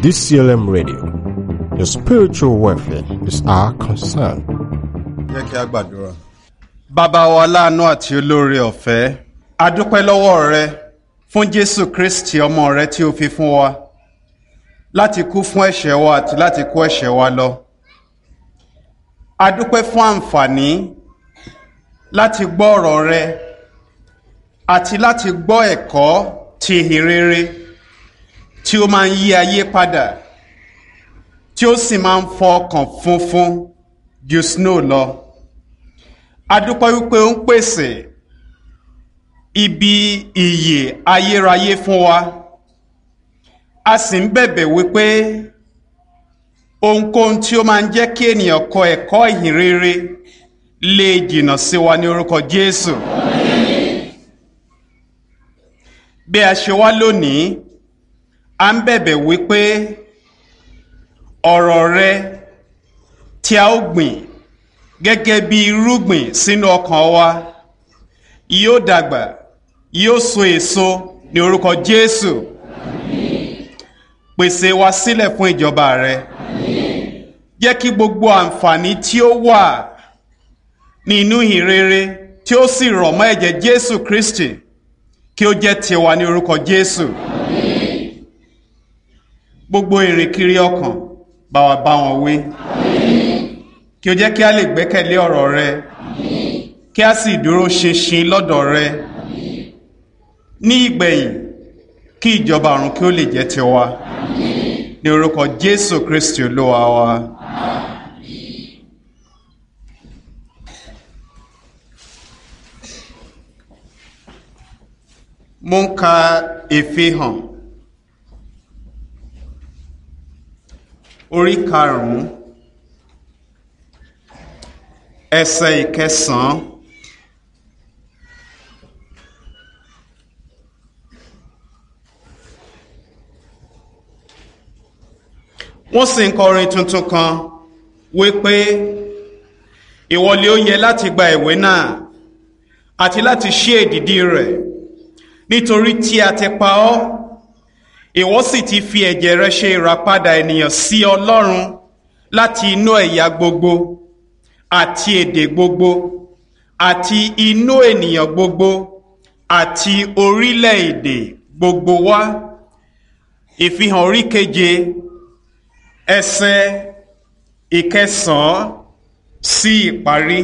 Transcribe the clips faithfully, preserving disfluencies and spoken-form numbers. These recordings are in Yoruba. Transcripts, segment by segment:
D C L M Radio. Your spiritual welfare is our concern. Jẹ́ kí a gbàdúrà. Bàbá wa láàánú àti olóore ọ̀fẹ́, a dúpẹ́ lọ́wọ́ rẹ fún Jésù Kristi ọmọ rẹ tí o fi fún wa láti kú fún ẹ̀ṣẹ̀ wa àti láti kó ẹ̀ṣẹ̀ wa lọ. A dúpẹ́ fún àǹfààní láti gbọ́ ọ̀rọ̀ rẹ àti láti gbọ́ ẹ̀kọ́ ti ìhìnrere tí ó máa ń yí ayé padà, tí ó sì máa ń fọ ọkàn funfun ju snow lọ. A dúpẹ́ wípé ó ń pèsè ibi ìyè ayérayé fún wa. A sì ń bẹ̀bẹ̀ wípé ohunkóhun tí ó máa ń jẹ́ kí ènìyàn kọ ẹ̀kọ́ ìhìnrere lè jìnnà sí wa ní orúkọ Jésù. Bí a ṣe wá lónìí, a ń bẹ̀bẹ̀ wípé ọ̀rọ̀ rẹ tí a ó gbìn gẹ́gẹ́ bí irúgbìn sínú ọkàn wa yóò dàgbà, yóò so èso ní orúkọ Jésù. Pèsè wa sílẹ̀ fún ìjọba rẹ. Jẹ́ kí gbogbo àǹfààní tí ó wà ní inú ìhìnrere tí ó sì rọ̀ mọ́ ẹ̀jẹ̀ Jésù Kristi kí ó jẹ́ tiwa ní orúkọ Jésù. Gbogbo ìrìnkiri ọkàn bá wa bá wọn wí. Kí ó jẹ́ kí a lè gbẹ́kẹ̀lé ọ̀rọ̀ rẹ, kí a sì dúró ṣinṣin lọ́dọ̀ rẹ. Ní ìgbẹ̀yìn, kí ìjọba ọ̀run kí ó lè jẹ́ tiwa. Ní orúkọ Jésù Kristi Olúwa wa. Mo ń ka Ìfihàn orí karùn-ún ẹsẹ̀ ìkẹsàn-án. Wọ́n sì ń kọrin tuntun kan wípé ìwọ lé ó yẹ láti gba ìwé náà àti láti ṣí èdìdì rẹ̀, nítorí tí a ti pa ọ́, ìwọ sì ti fi ẹ̀jẹ̀ rẹ ṣe ìràpadà ènìyàn sí Ọlọ́run láti inú ẹ̀yà gbogbo àti èdè gbogbo àti inú ènìyàn gbogbo àti orílẹ̀-èdè gbogbo wá. Ìfihàn orí keje ẹsẹ̀ ìkẹsàn-án sí ìparí.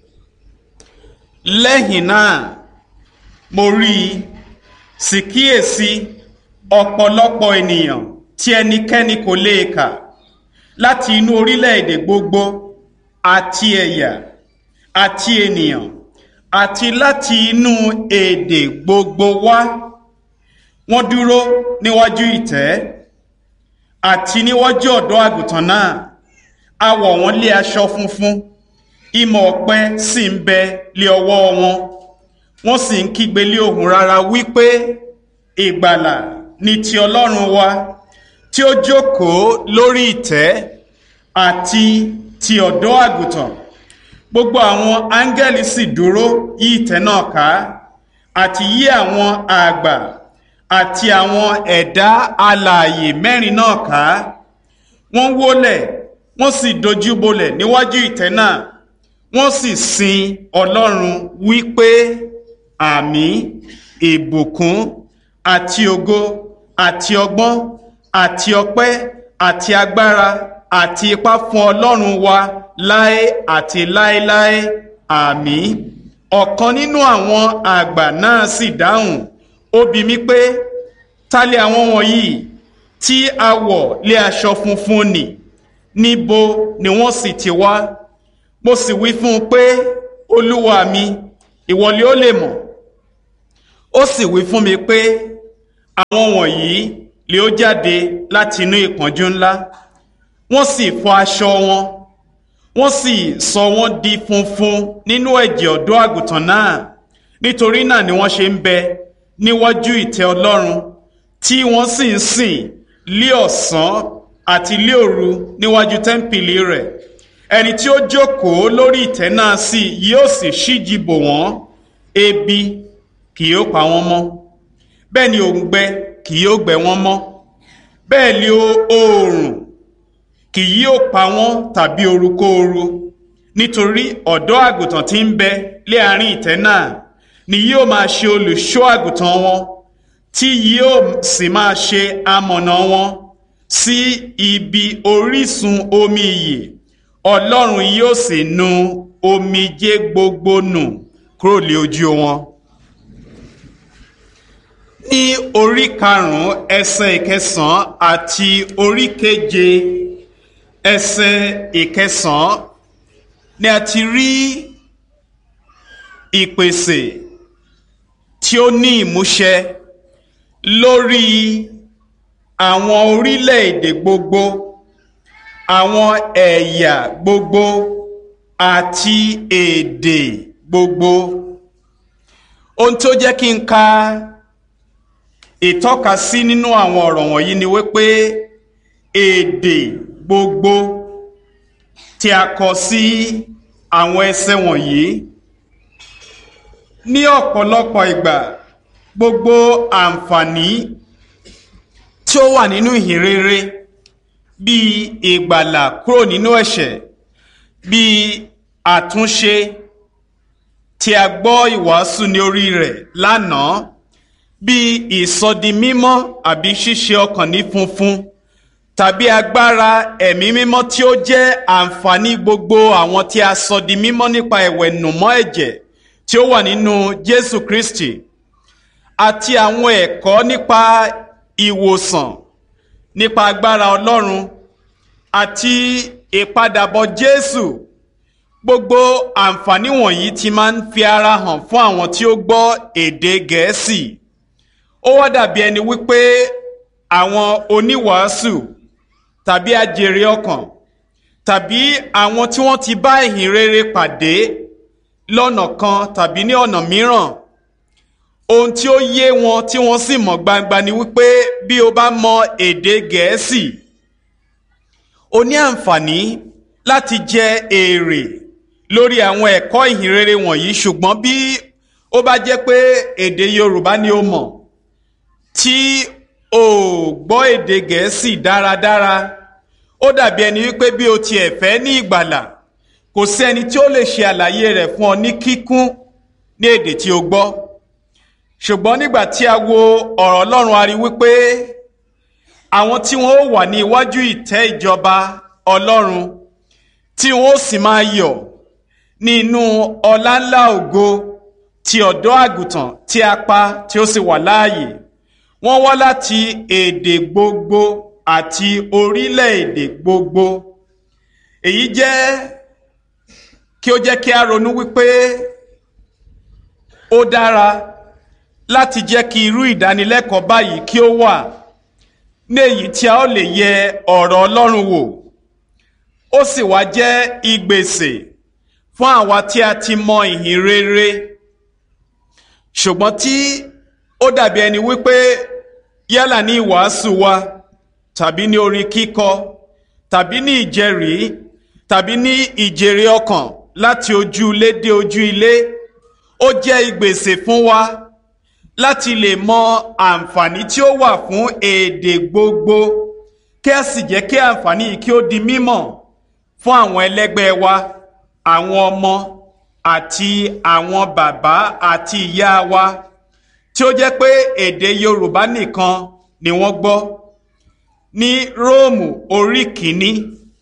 Lẹ́yìn náà mo rí i, sì kíyèsí ọ̀pọ̀lọpọ̀ ènìyàn tí ẹnikẹ́ni kò lè kà láti inú orílẹ̀-èdè gbogbo àti ẹ̀yà àti ènìyàn àti láti inú èdè gbogbo wá. Wọ́n dúró níwájú ìtẹ́ àti níwájú ọ̀dọ́ àgùntàn náà. A wọ̀ wọ́n lé aṣọ funfun, ìmọ̀ ọ̀pẹ sì ń bẹ lé ọwọ́ wọn. Wọ́n sì ń kígbe lé ohùn rara wípé ìgbàlà ni ti Ọlọ́run wa tí ó jókòó lórí ìtẹ́ àti ti ọ̀dọ́ àgùntàn. Gbogbo àwọn áńgẹ́lì sì dúró yí ìtẹ́ náà ká àti yí àwọn àgbà àti àwọn ẹ̀dá alààyè mẹ́rin náà ká. Wọ́n wólẹ̀, wọ́n sì dojúbolẹ̀ níwájú ìtẹ́ náà, wọ́n sì sin Ọlọ́run wípé àmín, ìbùkún àti ògo àti ọgbọ́n àti ọpẹ́ àti agbára àti ipá fún Ọlọ́run wa láé àti láéláé, àmín. Ọ̀kan nínú àwọn àgbà náà sì dáhùn, ó bi mí pé, ta lè àwọn wọ̀nyí tí a wọ̀ lé aṣọ funfun nì? Níbo ni wọ́n sì ti wá? Mo sì wí fún un pé, Olúwa mi, ìwọ lé ó lè mọ̀. Ó sì wí fún mi pé àwọn wọ̀nyí lé ó jáde láti inú ìpọ́njú ńlá. Wọ́n sì fọ aṣọ wọn, wọ́n sì sọ wọ́n di funfun nínú ẹ̀jẹ̀ ọ̀dọ́ àgùntàn náà. Nítorí náà ni wọ́n ṣe ń bẹ níwájú ìtẹ́ Ọlọ́run, tí wọ́n sì ń sìn lé ọ̀sán àti lé òru níwájú tẹ́ḿpìlì rẹ̀. Ẹni tí ó jókòó lórí ìtẹ́ náà sì yóò sì ṣíji bò wọ́n, ebi kì yóò pa wọ́n mọ́, bẹ́ẹ̀ ni òǹgbẹ kì yóò gbẹ wọ́n mọ́. bẹ́ẹ̀ ni oòrùn kì yóò pa wọ́n tàbí orukóoru, nítorí ọ̀dọ́ àgùntàn tí ń bẹ lé àárín ìtẹ́ náà ni yóò máa ṣe olùṣọ́ àgùntàn wọn, tí yóò sì máa ṣe amọ̀nà wọn sí ibi orísun omi ìyè. Ọlọ́run yóò sì nu omijé gbogbo nù kúrò lé ojú wọn. Ní orí karùn-ún ẹsẹ̀ ìkẹsàn-án àti orí keje ẹsẹ̀ ìkẹsàn-án ni a ti rí ìpèsè tí ó ní ìmúṣẹ lórí àwọn orílẹ̀-èdè gbogbo, àwọn ẹ̀yà gbogbo àti èdè gbogbo. Ohun tó jẹ́ kí n ka ìtọ́ka sí nínú àwọn ọ̀rọ̀ wọ̀nyí ni wípé èdè gbogbo tí a kọ sí àwọn ẹsẹ̀ wọ̀nyí. Ní ọ̀pọ̀lọpọ̀ ìgbà, gbogbo àǹfààní tí ó wà nínú ìhìnrere bíi ìgbàlà kúrò nínú ẹ̀ṣẹ̀, bíi àtúnṣe tí a gbọ́ ìwàásù ní orí rẹ̀ lánàá, bíi ìsọdimímọ́ àbí ṣíṣe ọkàn ní funfun, tàbí agbára ẹ̀mí mímọ́ tí ó jẹ́ àǹfààní gbogbo àwọn tí a sọ di mímọ́ nípa ìwẹ̀nùmọ́ ẹ̀jẹ̀ tí ó wà nínú Jésù Kristi, àti àwọn ẹ̀kọ́ nípa ìwòsàn nípa agbára Ọlọ́run àti ìpadàbọ̀ Jésù. Gbogbo àǹfààní wọ̀nyí ti máa ń fi ara hàn fún àwọn tí ó gbọ́ èdè Gẹ̀ẹ́sì. Ó wá dàbí ẹni wípé àwọn oníwàásù tàbí ajèrè ọkàn tàbí àwọn tí wọ́n ti bá ìhìnrere pàdé lọ́nà kan tàbí ní ọ̀nà mìíràn, ohun tí ó yé wọn tí wọ́n sì mọ̀ gbangba ni wípé bí o bá mọ èdè Gẹ̀ẹ́sì, o ní àǹfààní láti jẹ èrè lórí àwọn ẹ̀kọ́ ìhìnrere wọ̀nyí. Ṣùgbọ́n bí ó bá jẹ́ pé èdè Yorùbá ni o mọ̀ tí o gbọ́ èdè Gẹ̀ẹ́sì dáradára, ó dàbí ẹni wípé bí o tiẹ̀ fẹ́ ní ìgbàlà, kò sí ẹni tí ó lè ṣe àlàyé rẹ̀ fún ọ ní kíkún ní èdè tí o gbọ́. Ṣùgbọ́n nígbà tí a wo ọ̀rọ̀ Ọlọ́run, a rí wípé àwọn tí wọ́n ó wà ní iwájú ìtẹ́ ìjọba Ọlọ́run, tí wọ́n ó sì máa yọ̀ nínú ọlá ńlá ògo ti ọ̀dọ́ àgùntàn tí a pa tí ó sì wà láàyè, wọ́n wá láti èdè gbogbo àti orílẹ̀-èdè gbogbo. Èyí jẹ́ kí ó jẹ́ kí a ronú wípé ó dára láti jẹ́ kí irú ìdánilẹ́kọ̀ọ́ báyìí kí ó wà ní èyí tí a ó lè yẹ ọ̀rọ̀ Ọlọ́run wò. Ó sì wá jẹ́ ìgbésẹ̀ fún àwa tí a ti mọ ìhìn rere, ṣùgbọ́n tí ó dàbí ẹni wípé yálà ní ìwàásù wa tàbí ní orin kíkọ tàbí ní ìjẹ́rìí tàbí ní ìjèrè ọkàn láti ojú ilé dé ojú ilé, ó jẹ́ ìgbésẹ̀ fún wa láti lè mọ àǹfààní tí ó wà fún èdè gbogbo, kí a sì jẹ́ kí àǹfààní yìí kí ó di mímọ̀ fún àwọn ẹlẹ́gbẹ́ wa, àwọn ọmọ àti àwọn bàbá àti ìyá wa tí ó jẹ́ pé èdè Yorùbá nìkan ni wọ́n gbọ́. Ní Róòmù orí kìíní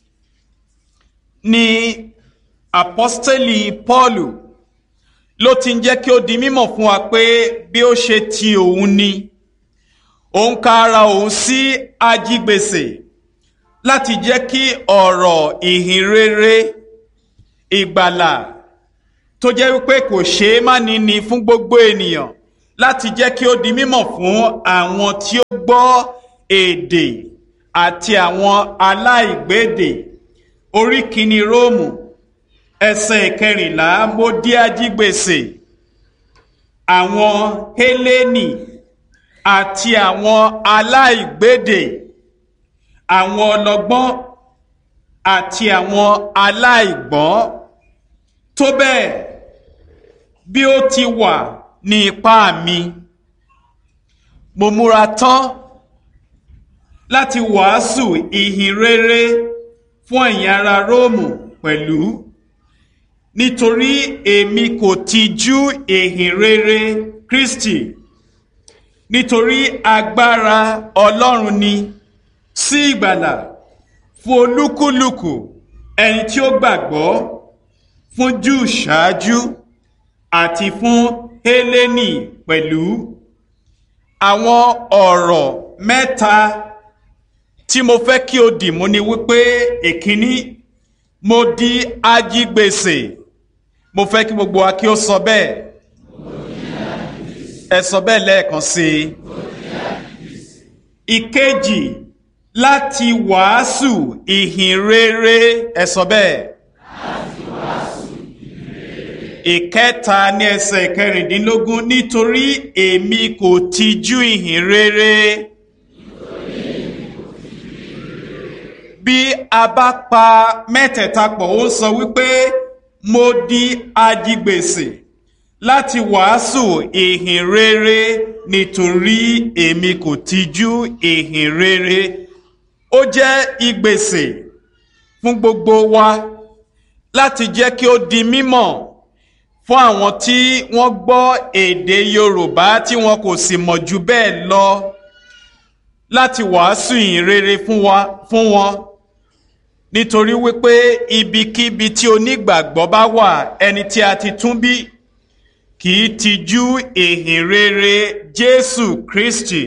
ni apọ́stélì Pọ́ọ̀lù ló ti ń jẹ́ kí ó di mímọ̀ fún wa pé bí ó ṣe ti òun ni, òun ka ara òun sí ajígbèsè láti jẹ́ kí ọ̀rọ̀ ìhìn rere ìgbàlà tó jẹ́ wípé kò ṣeé má ní ni fún gbogbo ènìyàn, láti jẹ́ kí ó di mímọ̀ fún àwọn tí ó gbọ́ èdè àti àwọn aláìgbédè. Orí kìíní Róòmù ẹsẹ̀ ìkẹrìnlá, mo di ajígbèsè àwọn Hélénì àti àwọn aláìgbédè, àwọn ọlọ́gbọ́n àti àwọn aláìgbọ́n, tó bẹ́ẹ̀ bí ó ti wà ní ipá mi, mo múra tán láti wàásù ìhìn rere fún ẹ̀yin ará Róòmù pẹ̀lú, nítorí èmi kò tijú ìhìn rere Kristi, nítorí agbára Ọlọ́run ni sí ìgbàlà fún olúkúlùkù ẹni tí ó gbàgbọ́, fún Júù ṣáájú àti fún Hélénì pẹ̀lú. Àwọn ọ̀rọ̀ mẹ́ta tí mo fẹ́ kí o dì mú ni wípé èkíní, mo di ajigbèsè. Mo fẹ́ kí gbogbo wa kí ó sọ bẹ́ẹ̀. Ẹ sọ bẹ́ẹ̀ lẹ́ẹ̀kan sí i. Ìkejì, láti wàásù ìhìn rere. Ẹ sọ bẹ́ẹ̀. Ìkẹta ní ẹsẹ̀ ìkẹrìndínlógún, nítorí èmi kò tijú ìhìn rere. Bí a bá pa mẹ́tẹ̀ẹ̀ta pọ̀, ó sọ wípé mo di ajigbèsè láti wàásù ìhìn rere, nítorí èmi kò tijú ìhìn rere. Ó jẹ́ ìgbèsè fún gbogbo wa láti jẹ́ kí ó di mímọ̀ fún àwọn tí wọ́n gbọ́ èdè Yorùbá tí wọn kò sì mọ̀ jù bẹ́ẹ̀ lọ, láti wàásù ìhìn rere fún wa fún wọn. Nítorí wípé ibikíbi tí onígbàgbọ́ bá wà, ẹni tí a ti tún bí kì í tijú ìhìn rere Jésù Kristi.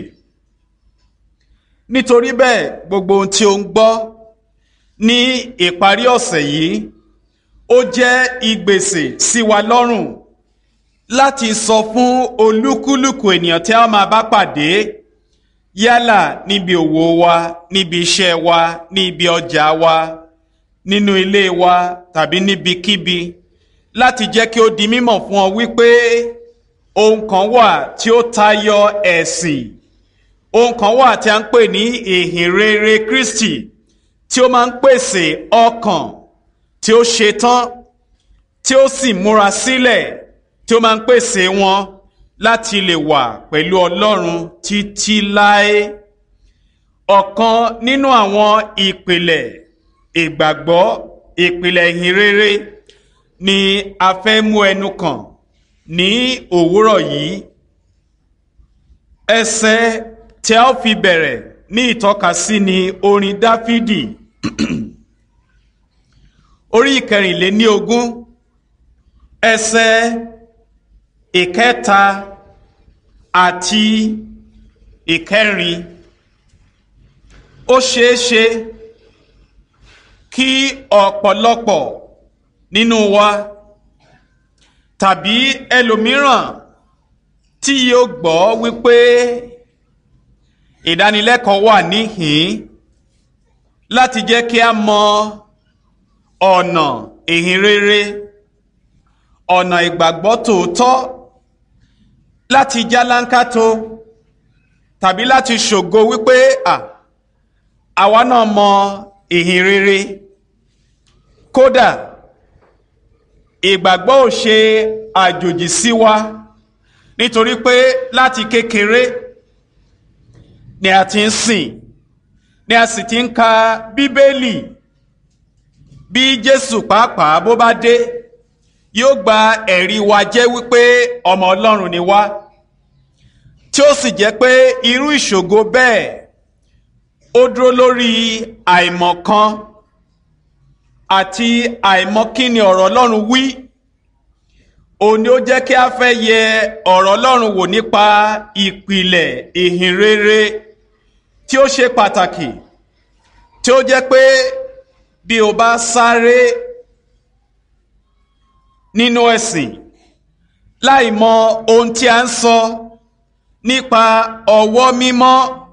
Nítorí bẹ́ẹ̀, gbogbo ohun tí ó ń gbọ́ ní ìparí ọ̀sẹ̀ yìí, ó jẹ́ ìgbèsè sí wa lọ́rùn láti sọ fún olúkúlùkù ènìyàn tí a máa bá pàdé, yálà níbi òwò wa, níbi iṣẹ́ wa, ní ibi ọjà wa, nínú ilé wa tàbí níbikíbi, láti jẹ́ kí ó di mímọ̀ fún ọ wípé ohun kan wà tí ó tayọ ẹ̀sìn, ohun kan wà tí a ń pè ní ìhìn rere Kristi, tí ó máa ń pèsè ọkàn tí ó ṣetán, tí ó sì múra sílẹ̀, tí ó máa ń pèsè wọn láti lè wà pẹ̀lú Ọlọ́run títí láé. Ọ̀kan nínú àwọn ìpìlẹ̀ ìgbàgbọ́, ìpìlẹ̀ ìhìn rere ni a fẹ́ mú ẹnu kàn ní òwúrọ̀ yìí. Ẹsẹ̀ tí a ó fi bẹ̀rẹ̀ ní ìtọ́kasí ni orin Dáfídì orí ìkẹrìnléní ogún, ẹsẹ̀ ìkẹta àti ìkẹrin. Ó ṣeé ṣe kí ọ̀pọ̀lọpọ̀ nínú wa tàbí ẹlòmíràn tí yóò gbọ́ wípé ìdánilẹ́kọ̀ọ́ wà níhìn láti jẹ́ kí a mọ ọ̀nà ìhìn rere, ọ̀nà ìgbàgbọ́ tòótọ́, láti jálánkátó tàbí láti ṣògo wípé à àwa náà mọ ìhìn rere. Kódà ìgbàgbọ́ ò ṣe àjòjì sí wa, nítorí pé láti kékeré ni a ti ń sìn, ni a sì ti ń ka Bíbélì. Bí Jésù pàápàá bó bá dé, yóò gba ẹ̀rí wa jẹ́ wípé ọmọ Ọlọ́run ni wá, tí ó sì jẹ́ pé irú ìṣògo bẹ́ẹ̀ ó dúró lórí àìmọ̀kan àti àìmọ̀kíni ọ̀rọ̀ Ọlọ́run wí. Òun ni ó jẹ́ kí a fẹ́ yẹ ọ̀rọ̀ Ọlọ́run wò nípa ìpìlẹ̀ ìhìn rere tí ó ṣe pàtàkì, tí ó jẹ́ pé bí o bá sáré nínú ẹ̀sìn láì mọ ohun tí a ń sọ nípa ọwọ́ mímọ́